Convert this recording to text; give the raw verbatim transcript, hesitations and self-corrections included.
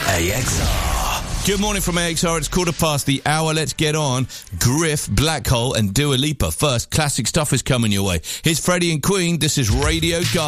A X R. Good morning from A X R. It's quarter past the hour. Let's get on. Griff, Black Hole and Dua Lipa. First, classic stuff is coming your way. Here's Freddie and Queen. This is Radio Guy.